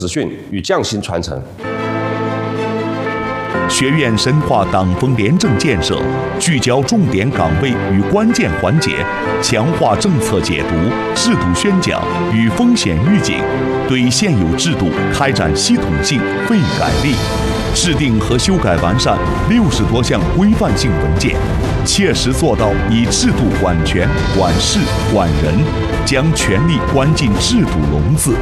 实训与匠心传承。 学院深化党风廉政建设，聚焦重点岗位与关键环节，强化政策解读、制度宣讲与风险预警，对现有制度开展系统性废改力，制定和修改完善60多项规范性文件，切实做到以制度管权、管事、管人，将权力关进制度笼子。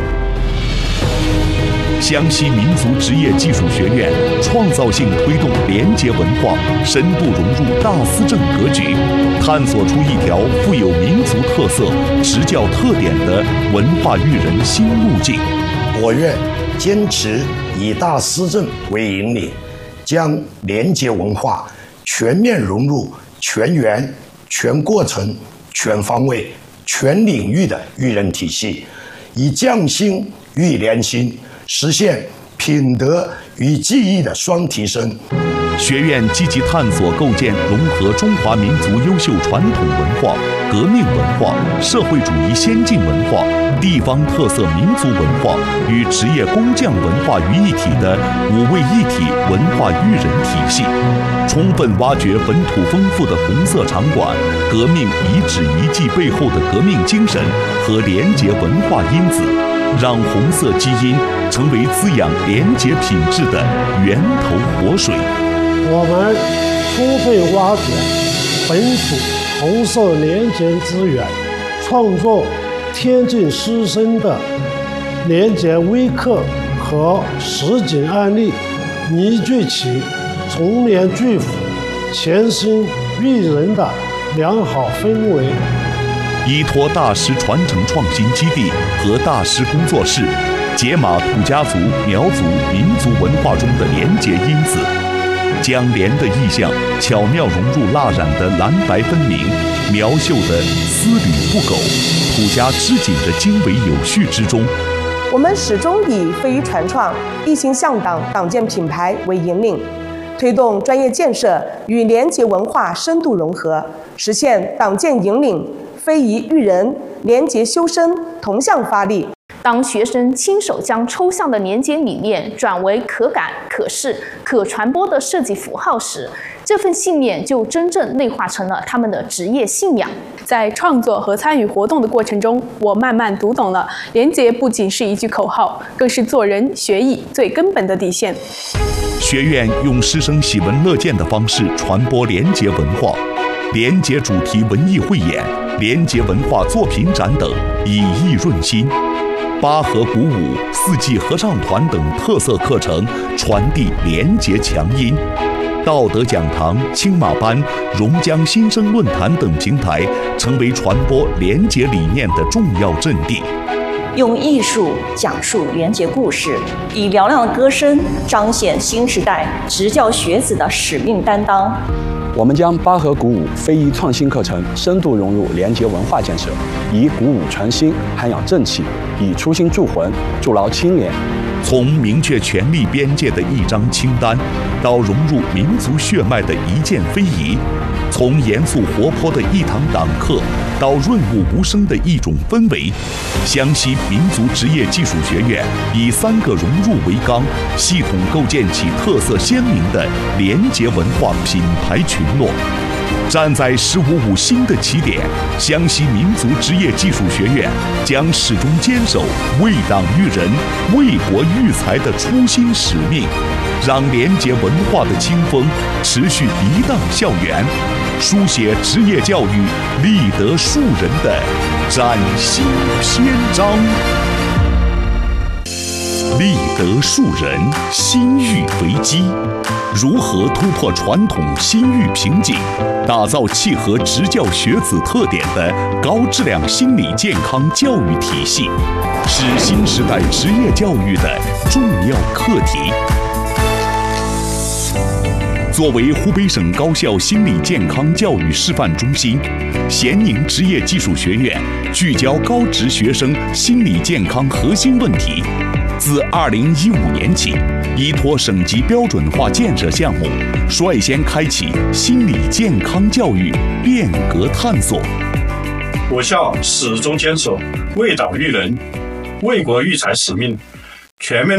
湘西民族职业技术学院创造性推动廉洁文化深度融入大思政格局，探索出一条富有民族特色、职教特点的文化育人新路径。 我院坚持以大思政为引领，将廉洁文化全面融入全员、全过程、全方位、全领域的育人体系，以匠心育廉心，实现品德与技艺的双提升。 学院积极探索构建融合中华民族优秀传统文化、革命文化、社会主义先进文化、地方特色民族文化与职业工匠文化于一体的5位一体文化育人体系，充分挖掘本土丰富的红色场馆、革命遗址遗迹背后的革命精神和廉洁文化因子，让红色基因成为滋养廉洁品质的源头活水。 我们充分挖掘本土红色廉洁资源，创作贴近师生的廉洁微课和实景案例，凝聚起从廉俱腐、潜心育人的良好氛围。 依托大师传承创新基地和大师工作室，解码土家族、苗族民族文化中的廉洁因子，将廉的意象巧妙融入蜡染的蓝白分明、苗绣的丝缕不苟、土家织锦的经纬有序之中。 我们始终以飞鱼传创、一心向党党建品牌为引领，推动专业建设与廉洁文化深度融合，实现党建引领、非遗育人、廉洁修身同向发力。 当学生亲手将抽象的廉洁理念转为可感、可视、可传播的设计符号时，这份信念就真正内化成了他们的职业信仰。 在创作和参与活动的过程中，我慢慢读懂了廉洁不仅是一句口号，更是做人学艺最根本的底线。 学院用师生喜闻乐见的方式传播廉洁文化，廉洁主题文艺汇演、廉洁文化作品展等，以艺润心。八和鼓舞、四季合唱团等特色课程传递廉洁强音，道德讲堂、青马班、榕江新生论坛等平台成为传播廉洁理念的重要阵地。 用艺术讲述廉洁故事，以嘹亮的歌声彰显新时代职教学子的使命担当。 我们将八和鼓舞非遗创新课程深度融入廉洁文化建设，以鼓舞传心、涵养正气，以初心铸魂、筑牢清廉。 从明确权力边界的一张清单，到融入民族血脉的一件非遗；从严肃活泼的一堂党课，到润物无声的一种氛围。湘西民族职业技术学院以3个融入为纲，系统构建起特色鲜明的廉洁文化品牌群落。站在“15+5”新的起点，湘西民族职业技术学院将始终坚守为党育人、为国育才的初心使命，让廉洁文化的清风持续涤荡校园，书写职业教育立德树人的崭新篇章。立德树人，心育为基。如何突破传统心育瓶颈，打造契合职教学子特点的高质量心理健康教育体系，是新时代职业教育的重要课题。作为湖北省高校心理健康教育示范中心，咸宁职业技术学院聚焦高职学生心理健康核心问题。自2015年起，依托省级标准化建设项目，率先开启心理健康教育变革探索。 我校始终坚守为党育人、为国育才使命， 全面